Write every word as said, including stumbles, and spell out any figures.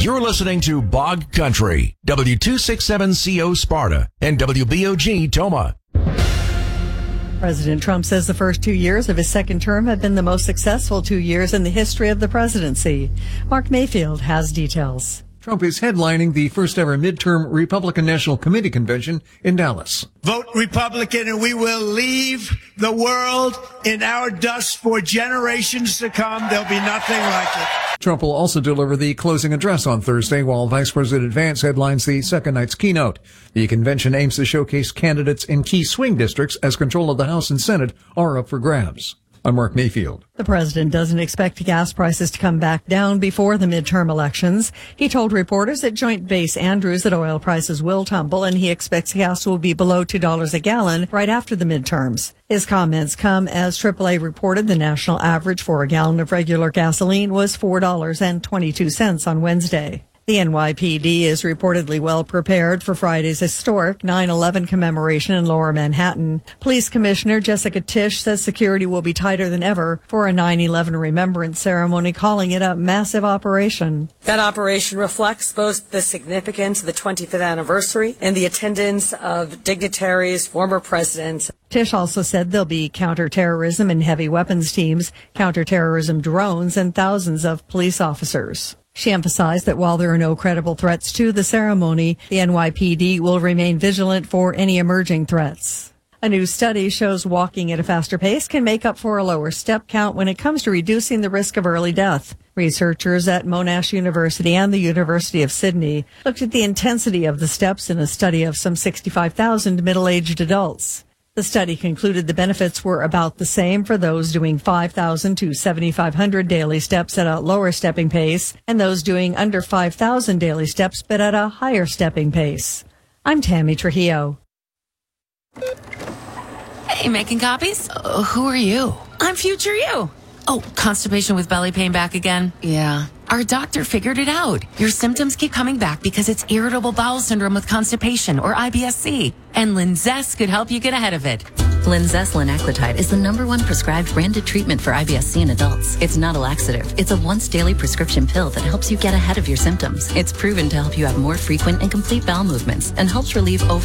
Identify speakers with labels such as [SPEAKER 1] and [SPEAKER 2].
[SPEAKER 1] You're listening to Bog Country, W two sixty-seven C O Sparta and W B O G Toma.
[SPEAKER 2] President Trump says the first two years of his second term have been the most successful two years in the history of the presidency. Mark Mayfield has details.
[SPEAKER 3] Trump is headlining the first ever midterm Republican National Committee convention in Dallas.
[SPEAKER 4] Vote Republican and we will leave the world in our dust for generations to come. There'll be nothing like it.
[SPEAKER 3] Trump will also deliver the closing address on Thursday, while Vice President Vance headlines the second night's keynote. The convention aims to showcase candidates in key swing districts as control of the House and Senate are up for grabs. I'm Mark Mayfield.
[SPEAKER 2] The president doesn't expect gas prices to come back down before the midterm elections. He told reporters at Joint Base Andrews that oil prices will tumble and he expects gas will be below two dollars a gallon right after the midterms. His comments come as triple A reported the national average for a gallon of regular gasoline was four dollars and twenty-two cents on Wednesday. The N Y P D is reportedly well prepared for Friday's historic nine eleven commemoration in Lower Manhattan. Police Commissioner Jessica Tisch says security will be tighter than ever for a nine eleven remembrance ceremony, calling it a massive operation.
[SPEAKER 5] That operation reflects both the significance of the twenty-fifth anniversary and the attendance of dignitaries, former presidents.
[SPEAKER 2] Tisch also said there'll be counterterrorism and heavy weapons teams, counterterrorism drones, and thousands of police officers. She emphasized that while there are no credible threats to the ceremony, the N Y P D will remain vigilant for any emerging threats. A new study shows walking at a faster pace can make up for a lower step count when it comes to reducing the risk of early death. Researchers at Monash University and the University of Sydney looked at the intensity of the steps in a study of some sixty-five thousand middle-aged adults. The study concluded the benefits were about the same for those doing five thousand to seventy-five hundred daily steps at a lower stepping pace and those doing under five thousand daily steps but at a higher stepping pace. I'm Tammy Trujillo.
[SPEAKER 6] Hey, making copies? Uh, who are you? I'm future you. Oh, constipation with belly pain back again? Yeah. Our doctor figured it out. Your symptoms keep coming back because it's irritable bowel syndrome with constipation, or I B S C. And Linzess could help you get ahead of it.
[SPEAKER 7] Linzess linaclotide is the number one prescribed branded treatment for I B S C in adults. It's not a laxative. It's a once daily prescription pill that helps you get ahead of your symptoms. It's proven to help you have more frequent and complete bowel movements and helps relieve over